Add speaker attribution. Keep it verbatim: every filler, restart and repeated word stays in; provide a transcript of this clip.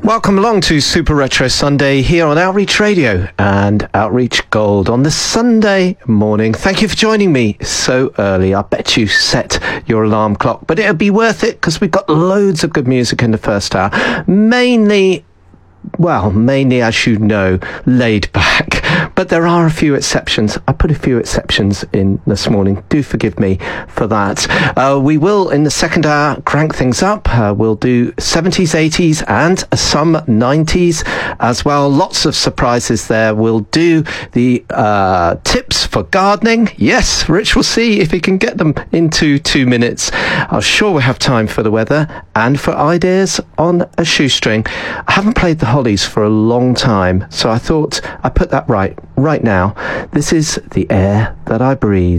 Speaker 1: Welcome along to Super Retro Sunday here on Outreach Radio and Outreach Gold on this Sunday morning. Thank you for joining me so early. I bet you set your alarm clock, but it'll be worth it because we've got loads of good music in the first hour. Mainly, well, mainly, as you know, laid back. But there are a few exceptions. I put a few exceptions in this morning. Do forgive me for that. Uh, we will, in the second hour, crank things up. Uh, we'll do seventies, eighties and some nineties as well. Lots of surprises there. We'll do the uh, tips for gardening. Yes, Rich will see if he can get them into two minutes. I'm sure we'll have time for the weather and for ideas on a shoestring. I haven't played the Hollies for a long time, so I thought I'd put that right right now. This is The Air That I Breathe.